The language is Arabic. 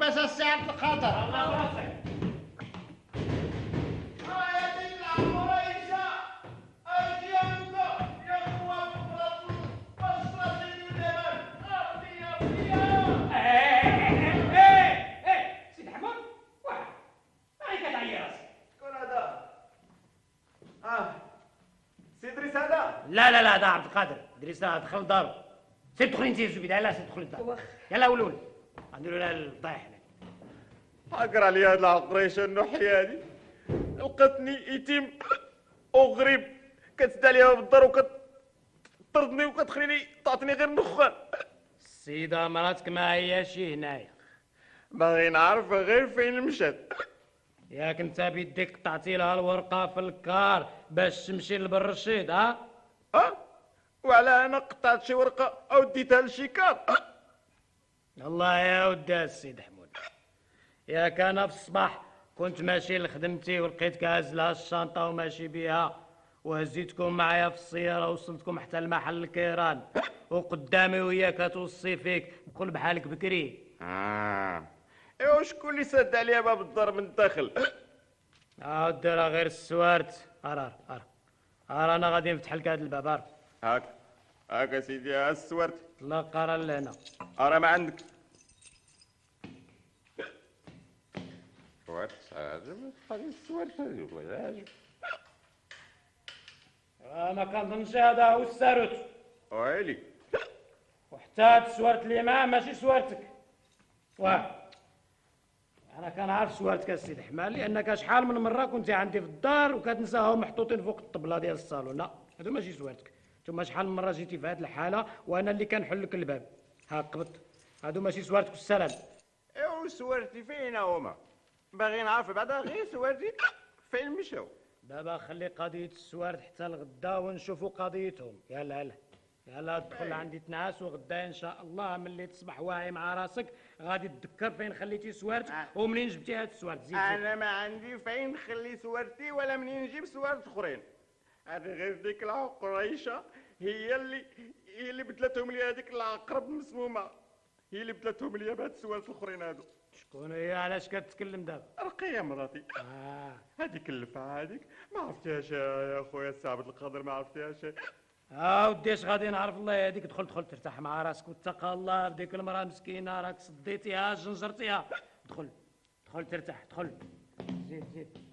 لاباس السي عبد القادر؟ الله راسك. لا لا لا ده عبد القادر دريس دخل دارو. سير دخلي انت يا زبيده. لا سير دخلي الدار. يلا ولول نديروا لها الفضايح هنا. اقرا لي هاد العقريشه النحيه هادي لقتني يتيم وغريب كتسد عليها بالدار وكتطردني وكتخليني تعطيني غير نخان. السيده مراتك ما هياش هنايا. باغي نعرف غير فين مشات. ياك انت بيديك تعطي لها الورقه في الكار باش تمشي لبر الرشيد. وعلى انا قطعت شي ورقه او ديتها لشي كار. الله يا ودي السيد حمود. ياك انا في الصباح كنت ماشي لخدمتي ولقيتك هاز لها الشنطه وماشي بيها وهزيتكم معايا في السياره وصلتكم حتى المحل الكيران وقدامي وياك توصي فيك بقول بحالك بكري. ايوا شكون اللي سد عليها باب الدار من الداخل؟ ودي راه غير السوارت. ارى انا غادي نفتح لك هذا الباب. هاك سيدي ها السوارت. طلق راه لهنا. ما عندك سوارت. عجب هذه السوارت هذه عجب. ما كنظنش هذا هو الساروت. ويلي وحتى هاد السوارت اللي معاه ماشي سوارتك. انا كنعرف سوارتك السيد حمال لانك شحال من مره كنت عندي في الدار وكتنساهم محطوطين فوق الطبله ديال الصالون. لا هادو ماشي سوارتك. ثم شحال من مره جيتي في هاد الحاله وانا اللي كنحل لك الباب. قبضت. هادو ماشي سوارتك والسلام. ايوا سوارتي فين هما؟ باغي نعرف بعدا غير سوارتي فين مشاو. دابا خلي قضيه السوارت حتى الغدا ونشوفوا قضيتهم. يلا ادخل عندي تنعس وغدا ان شاء الله ملي تصبح واعي مع راسك غادي تذكر فين خليتي سوارتك ومنين جبتي هاد السوارت. زيد انا ما عندي فين نخلي سوارتي ولا منين نجيب سوارت اخرين. هذه غير ديك العقريشه هي اللي بدلتهم لي هذيك العقرب مسمومه. هي اللي بدلتهم لي بهاد السوارت الاخرين هادو. شكون هي؟ علاش كتكلم دابا؟ رقيه مراتي. هذيك اللفعه هذيك ما عرفتيهاش يا خويا السي عبد القادر. ما عرفتيهاش. ودي اش غادي نعرف الله يهديك. دخل ترتاح مع راسك واتقى الله بديك المراه مسكينه راك صديتيها جنجرتيها. دخل ترتاح. دخل زيد